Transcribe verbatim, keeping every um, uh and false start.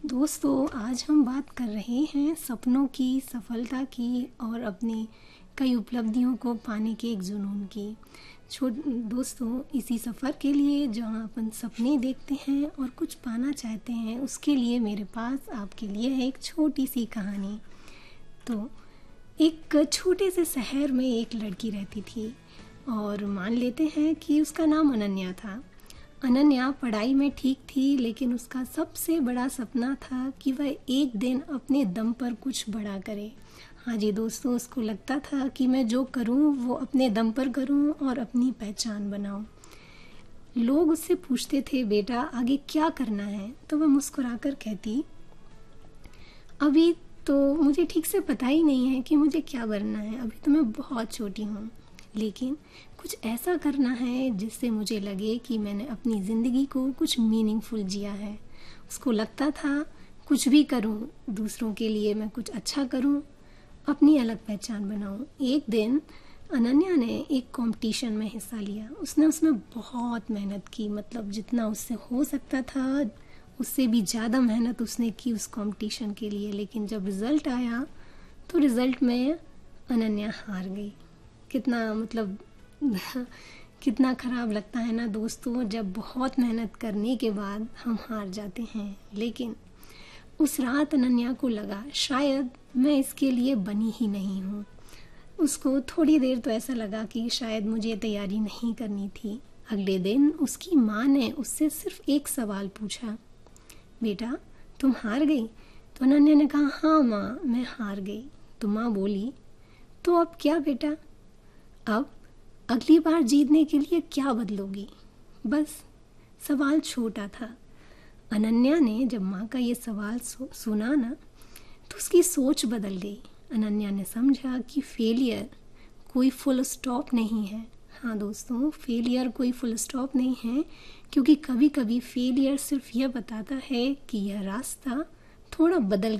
दोस्तों, आज हम बात कर रहे हैं सपनों की, सफलता की और अपनी कई उपलब्धियों को पाने के एक जुनून की। छोट दोस्तों, इसी सफ़र के लिए जहाँ अपन सपने देखते हैं और कुछ पाना चाहते हैं, उसके लिए मेरे पास आपके लिए है एक छोटी सी कहानी। तो एक छोटे से शहर में एक लड़की रहती थी और मान लेते हैं कि उसका नाम अनन्या था। अनन्या पढ़ाई में ठीक थी, लेकिन उसका सबसे बड़ा सपना था कि वह एक दिन अपने दम पर कुछ बड़ा करे। हाँ जी दोस्तों, उसको लगता था कि मैं जो करूं वो अपने दम पर करूं और अपनी पहचान बनाऊं। लोग उससे पूछते थे, बेटा आगे क्या करना है? तो वह मुस्कुराकर कहती, अभी तो मुझे ठीक से पता ही नहीं है कि मुझे क्या बनना है, अभी तो मैं बहुत छोटी हूँ, लेकिन कुछ ऐसा करना है जिससे मुझे लगे कि मैंने अपनी ज़िंदगी को कुछ मीनिंगफुल जिया है। उसको लगता था कुछ भी करूं, दूसरों के लिए मैं कुछ अच्छा करूं, अपनी अलग पहचान बनाऊं। एक दिन अनन्या ने एक कंपटीशन में हिस्सा लिया। उसने उसमें बहुत मेहनत की, मतलब जितना उससे हो सकता था उससे भी ज़्यादा मेहनत उसने की उस कंपटीशन के लिए। लेकिन जब रिज़ल्ट आया तो रिज़ल्ट में अनन्या हार गई। कितना मतलब कितना ख़राब लगता है ना दोस्तों, जब बहुत मेहनत करने के बाद हम हार जाते हैं। लेकिन उस रात अनन्या को लगा शायद मैं इसके लिए बनी ही नहीं हूँ। उसको थोड़ी देर तो ऐसा लगा कि शायद मुझे तैयारी नहीं करनी थी। अगले दिन उसकी माँ ने उससे सिर्फ एक सवाल पूछा, बेटा तुम हार गई? तो अनन्या ने कहा, हाँ माँ मैं हार गई। तो माँ बोली, तो अब क्या बेटा? अब अगली बार जीतने के लिए क्या बदलोगी? बस सवाल छोटा था। अनन्या ने जब माँ का ये सवाल सुना ना, तो उसकी सोच बदल गई। अनन्या ने समझा कि फेलियर कोई फुल स्टॉप नहीं है। हाँ दोस्तों, फेलियर कोई फुल स्टॉप नहीं है, क्योंकि कभी कभी फेलियर सिर्फ यह बताता है कि यह रास्ता थोड़ा बदल